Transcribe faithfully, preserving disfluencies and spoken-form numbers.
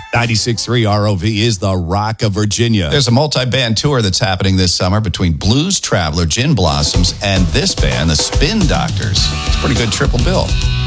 ninety-six point three R O V is the Rock of Virginia. There's a multi-band tour that's happening this summer between Blues Traveler, Gin Blossoms, and this band, the Spin Doctors. It's a pretty good triple bill.